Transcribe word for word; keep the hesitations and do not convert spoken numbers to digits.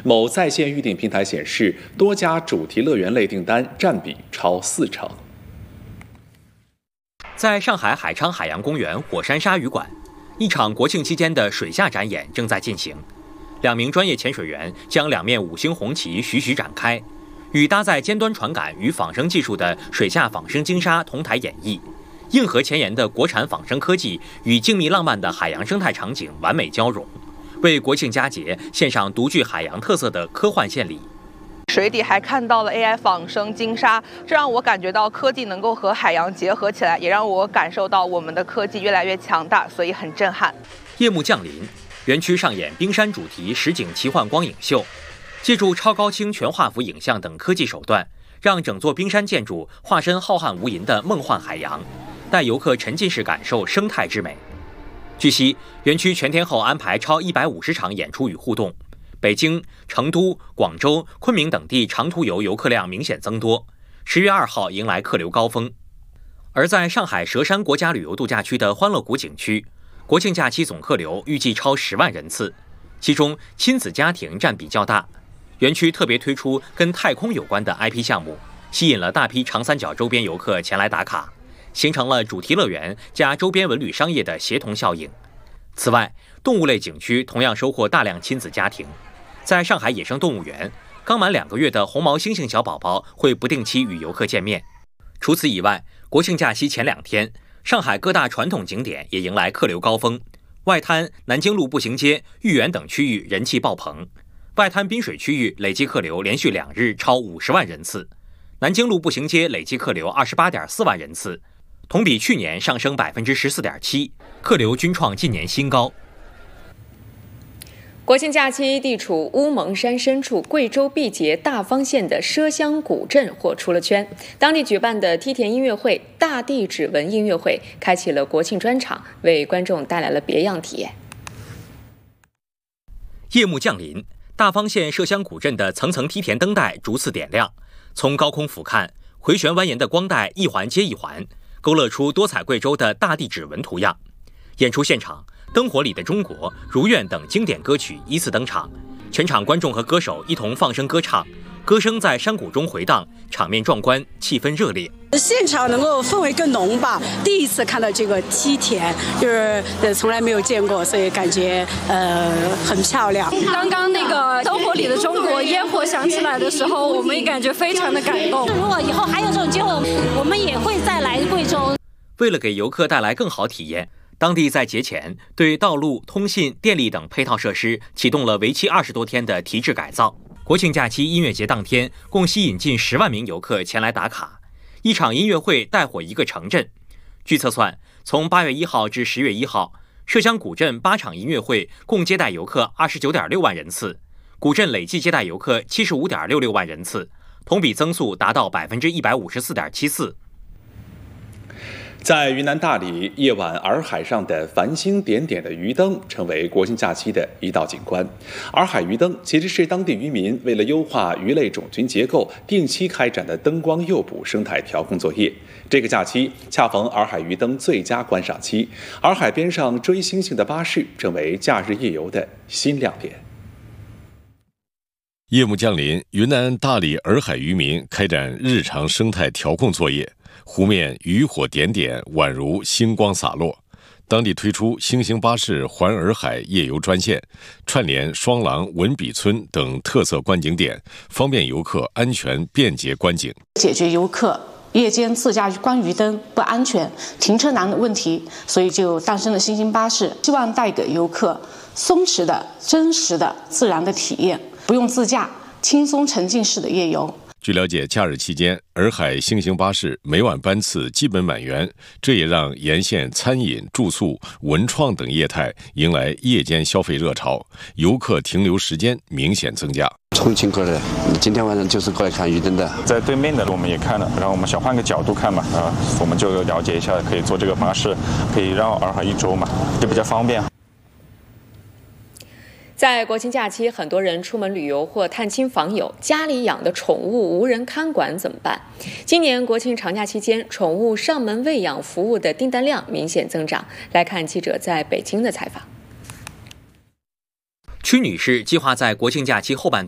某在线预订平台显示，多家主题乐园类订单占比超四成。 在上海海昌海洋公园火山鲨鱼馆，一场国庆期间的水下展演正在进行。两名专业潜水员将两面五星红旗徐徐展开，与搭载尖端传感与仿生技术的水下仿生鲸鲨同台演绎，硬核前沿的国产仿生科技与静谧浪漫的海洋生态场景完美交融，为国庆佳节献上独具海洋特色的科幻献礼。 水底还看到了 A I 仿生鲸鲨，这让我感觉到科技能够和海洋结合起来，也让我感受到我们的科技越来越强大，所以很震撼。 夜幕降临，园区上演冰山主题实景奇幻光影秀，借助超高清全画幅影像等科技手段，让整座冰山建筑化身浩瀚无垠的梦幻海洋，带游客沉浸式感受生态之美。据悉，园区全天候安排超一百五十场演出与互动。北京、成都、广州、昆明等地长途游游客量明显增多，十月二号迎来客流高峰。而在上海佘山国家旅游度假区的欢乐谷景区，国庆假期总客流预计超十万人次，其中亲子家庭占比较大。园区特别推出跟太空有关的 I P 项目，吸引了大批长三角周边游客前来打卡，形成了主题乐园加周边文旅商业的协同效应。此外，动物类景区同样收获大量亲子家庭。在上海野生动物园，刚满两个月的红毛猩猩小宝宝会不定期与游客见面。除此以外，国庆假期前两天，上海各大传统景点也迎来客流高峰。外滩、南京路步行街、豫园等区域人气爆棚。外滩滨水区域累计客流连续两日超五十万人次，南京路步行街累计客流二十八点四万人次，同比去年上升百分之十四点七，客流均创近年新高。 国庆假期，地处乌蒙山深处、贵州毕节大方县的麝乡古镇火出了圈。当地举办的梯田音乐会“大地指纹”音乐会开启了国庆专场，为观众带来了别样体验。 夜幕降临，大方县麝乡古镇的层层梯田灯带逐次点亮，从高空俯瞰，回旋蜿蜒的光带一环接一环，勾勒出多彩贵州的大地指纹图样。演出现场，《灯火里的中国》、《如愿》等经典歌曲依次登场，全场观众和歌手一同放声歌唱，歌声在山谷中回荡，场面壮观，气氛热烈。 现场能够氛围更浓吧，第一次看到这个梯田，就是呃从来没有见过，所以感觉呃很漂亮。 刚刚那个《灯火里的中国》烟火响起来的时候，我们也感觉非常的感动。 如果以后还有这种机会，我们也会再来贵州。 为了给游客带来更好体验，当地在节前对道路、通信、电力等配套设施启动了为期二十多天的提质改造。国庆假期音乐节当天，共吸引近十万名游客前来打卡，一场音乐会带火一个城镇。据测算，从八月一号至十月一号，麝乡古镇八场音乐会共接待游客二十九点六万人次，古镇累计接待游客七十五点六六万人次，同比增速达到百分之一百五十四点七四。 在云南大理，夜晚洱海上的繁星点点的鱼灯成为国庆假期的一道景观。洱海鱼灯其实是当地渔民为了优化鱼类种群结构，定期开展的灯光诱捕生态调控作业。这个假期恰逢洱海鱼灯最佳观赏期，洱海边上追星星的巴士成为假日夜游的新亮点。 夜幕降临，云南大理洱海渔民开展日常生态调控作业。湖面渔火点点，宛如星光洒落。当地推出星星巴士环洱海夜游专线，串联双廊、文笔村等特色观景点，方便游客安全便捷观景， 解决游客夜间自驾观鱼灯不安全、停车难的问题，所以就诞生了星星巴士，希望带给游客松弛的、真实的、自然的体验，不用自驾，轻松沉浸式的夜游。 据了解，假日期间，洱海星星巴士每晚班次基本满员，这也让沿线餐饮、住宿、文创等业态迎来夜间消费热潮，游客停留时间明显增加。 重庆过来，今天晚上就是过来看鱼灯的。 在对面的我们也看了，然后我们想换个角度看嘛，啊，我们就了解一下，可以坐这个巴士，可以绕洱海一周嘛，就比较方便。 在国庆假期，很多人出门旅游或探亲访友，家里养的宠物无人看管怎么办？今年国庆长假期间，宠物上门喂养服务的订单量明显增长。来看记者在北京的采访。 曲女士计划在国庆假期后半段